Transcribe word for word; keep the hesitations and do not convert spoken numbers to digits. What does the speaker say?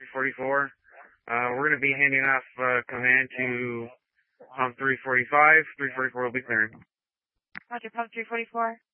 three forty-four. Uh, we're going to be handing off uh, command to pump three forty-five. three forty-four will be clearing. Roger, pump three forty-four.